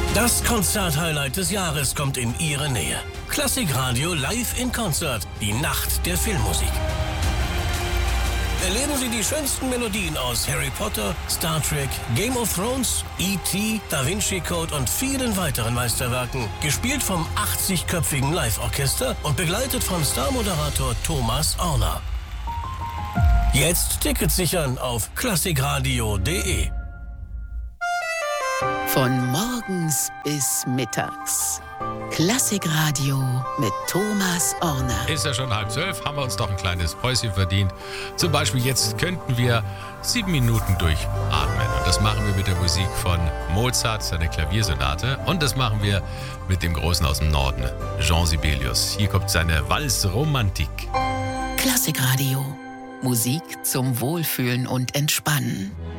Das Konzert-Highlight des Jahres kommt in Ihre Nähe. Klassikradio live in Konzert. Die Nacht der Filmmusik. Erleben Sie die schönsten Melodien aus Harry Potter, Star Trek, Game of Thrones, E.T., Da Vinci Code und vielen weiteren Meisterwerken. Gespielt vom 80-köpfigen Live-Orchester und begleitet von Star-Moderator Thomas Orner. Jetzt Tickets sichern auf klassikradio.de. Von morgens bis mittags. Klassikradio mit Thomas Orner. Ist ja schon 11:30, haben wir uns doch ein kleines Päuschen verdient. Zum Beispiel jetzt könnten wir 7 Minuten durchatmen. Und das machen wir mit der Musik von Mozart, seine Klaviersonate. Und das machen wir mit dem Großen aus dem Norden, Jean Sibelius. Hier kommt seine Valse-Romantik. Klassikradio. Musik zum Wohlfühlen und Entspannen.